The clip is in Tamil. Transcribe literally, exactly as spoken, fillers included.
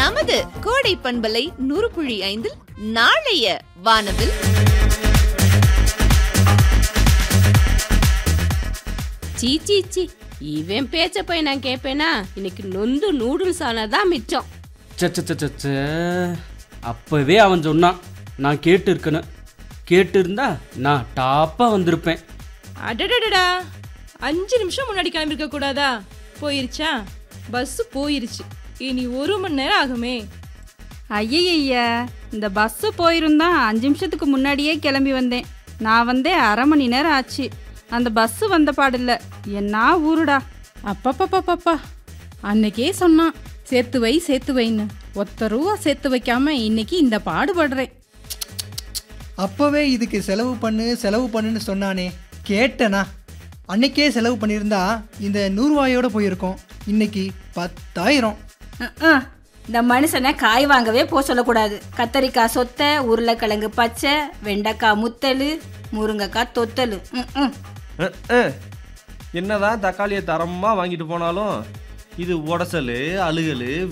நமது கோடை பண்பலை நூறு புள்ளி ஐந்தில் நாளைய வானவில் சீச்சி சி இவன் பேச்ச போய் நான் கேட்பேனா? இன்னைக்கு நொந்து நூடுல்ஸ் ஆனதான் மிச்சம். சச்ச அப்பவே அவன் சொன்னான், நான் கேட்டு இருக்கணும். கேட்டு இருந்தா நான் டாப்பா வந்திருப்பேன். அடடடடா, அஞ்சு நிமிஷம் முன்னாடி கிளம்பிருக்க கூடாதா? போயிருச்சா? பஸ் போயிருச்சு. இனி ஒரு மணி நேரம் ஆகுமே. ஐயய்யா, இந்த பஸ்ஸு போயிருந்தா அஞ்சு நிமிஷத்துக்கு முன்னாடியே கிளம்பி வந்தேன். நான் வந்தே அரை மணி நேரம் ஆச்சு. அந்த பஸ்ஸு வந்த பாடில்ல. என்ன ஊருடா. அப்பப்பப்பப்பா, அன்னைக்கே சொன்னான் சேர்த்து வை சேர்த்து வைன்னு. ஒத்த ரூபா சேர்த்து வைக்காம இன்னைக்கு இந்த பாடுபடுறேன். அப்பவே இதுக்கு செலவு பண்ணு செலவு பண்ணுன்னு சொன்னானே, கேட்டனா? அன்னைக்கே செலவு பண்ணியிருந்தா இந்த நூறுவாயோட போயிருக்கோம். இன்னைக்கு பத்தாயிரம். இந்த மனுஷனை காய் வாங்கவே போக சொல்லக்கூடாது. கத்தரிக்காய் சொத்தை, உருளைக்கிழங்கு பச்சை, வெண்டைக்காய் முத்தல், முருங்கைக்காய் தொத்தல். என்னதான் தக்காளியை தரமாக வாங்கிட்டு போனாலும் இது உடசல், அழுகல்,